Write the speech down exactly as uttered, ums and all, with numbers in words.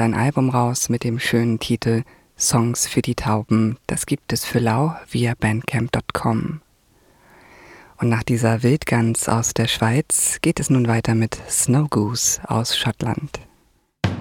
ein Album raus mit dem schönen Titel Songs für die Tauben. Das gibt es für lau via bandcamp punkt com. Und nach dieser Wildgans aus der Schweiz geht es nun weiter mit Snow Goose aus Schottland.